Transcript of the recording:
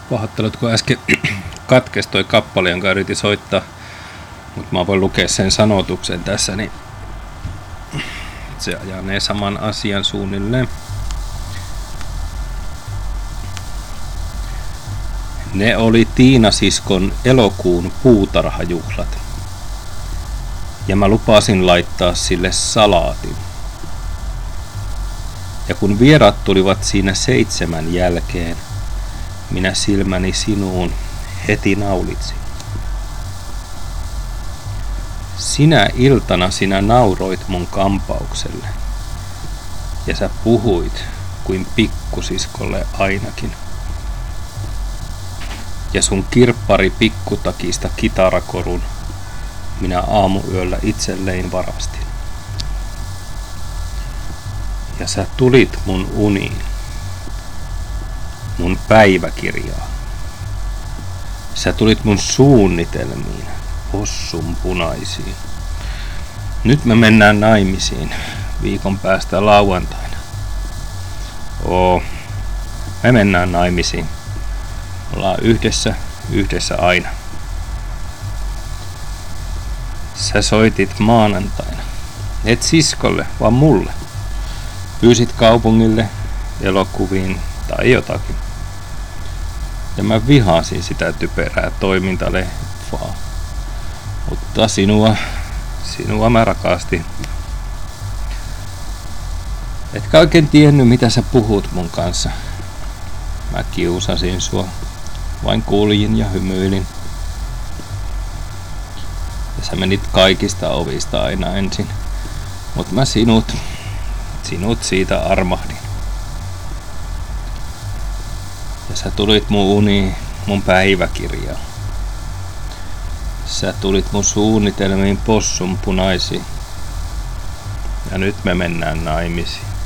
Pahoittelut, kun äsken katkesi toi kappale, jonka yritin soittaa, mutta mä voin lukea sen sanotuksen tässä, niin se ajanee saman asian suunnilleen. Ne oli Tiina-siskon elokuun puutarhajuhlat, ja mä lupasin laittaa sille salaatin. Ja kun vieraat tulivat siinä 7 jälkeen, minä silmäni sinuun heti naulitsin. Sinä iltana sinä nauroit mun kampaukselle, ja sä puhuit kuin pikkusiskolle ainakin. Ja sun kirppari pikkutakista kitarakorun minä aamuyöllä itselleen varastin. Ja sä tulit mun uniin, mun päiväkirjaan. Sä tulit mun suunnitelmiin, possun punaisiin. Nyt me mennään naimisiin viikon päästä lauantaina. Me mennään naimisiin. Ollaan yhdessä aina. Sä soitit maanantaina. Et siskolle, vaan mulle. Pyysit kaupungille, elokuviin tai jotakin. Ja mä vihasin sitä typerää toimintaleffaa. Mutta sinua mä rakastin. Etkä oikein tiennyt, mitä sä puhut mun kanssa. Mä kiusasin sua. Vain kuulijin ja hymyilin. Ja sä menit kaikista ovista aina ensin. Mut mä sinut siitä armahdin. Ja sä tulit mun uniin, mun päiväkirjaan. Sä tulit mun suunnitelmiin possun punaisiin. Ja nyt me mennään naimisiin.